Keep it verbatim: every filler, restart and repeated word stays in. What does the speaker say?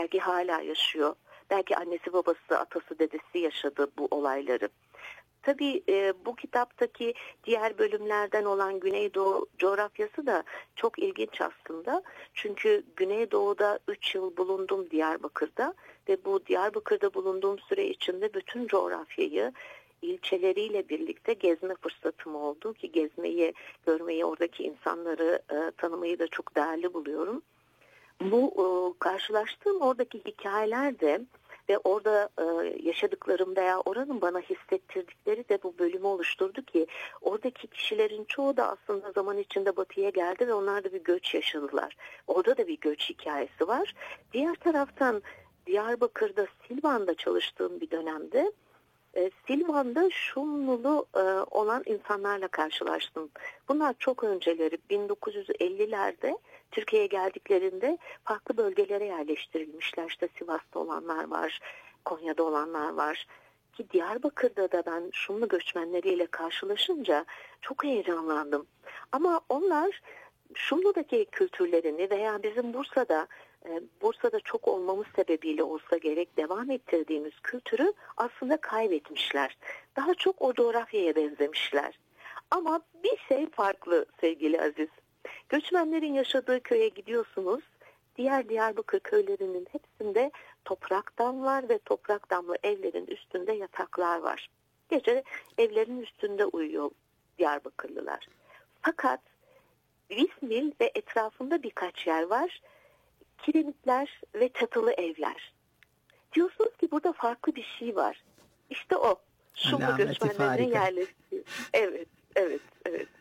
Belki hala yaşıyor. Belki annesi, babası, atası, dedesi yaşadı bu olayları. Tabii e, bu kitaptaki diğer bölümlerden olan Güneydoğu coğrafyası da çok ilginç aslında. Çünkü Güneydoğu'da üç yıl bulundum, Diyarbakır'da, ve bu Diyarbakır'da bulunduğum süre içinde bütün coğrafyayı ilçeleriyle birlikte gezme fırsatım oldu ki gezmeyi, görmeyi, oradaki insanları e, tanımayı da çok değerli buluyorum. Bu e, karşılaştığım oradaki hikayeler de ve orada e, yaşadıklarım veya oranın bana hissettirdikleri de bu bölümü oluşturdu ki oradaki kişilerin çoğu da aslında zaman içinde batıya geldi ve onlar da bir göç yaşadılar. Orada da bir göç hikayesi var. Diğer taraftan Diyarbakır'da, Silvan'da çalıştığım bir dönemde e, Silvan'da Şumlulu e, olan insanlarla karşılaştım. Bunlar çok önceleri bin dokuz yüz ellilerde Türkiye'ye geldiklerinde farklı bölgelere yerleştirilmişler. İşte Sivas'ta olanlar var, Konya'da olanlar var. Ki Diyarbakır'da da ben Şumlu göçmenleriyle karşılaşınca çok heyecanlandım. Ama onlar Şumlu'daki kültürlerini veya bizim Bursa'da e, Bursa'da çok olmamız sebebiyle olsa gerek devam ettirdiğimiz kültürü aslında kaybetmişler. Daha çok o coğrafyaya benzemişler. Ama bir şey farklı sevgili Aziz. Göçmenlerin yaşadığı köye gidiyorsunuz. Diğer Diyarbakır köylerinin hepsinde toprak damlar ve toprak damlı evlerin üstünde yataklar var. Gece evlerin üstünde uyuyor Diyarbakırlılar. Fakat Vismil ve etrafında birkaç yer var. Kiremitler ve çatılı evler. Diyorsunuz ki burada farklı bir şey var. İşte o. Şumlu göçmenlerinin yerleştiği. Evet, evet, evet.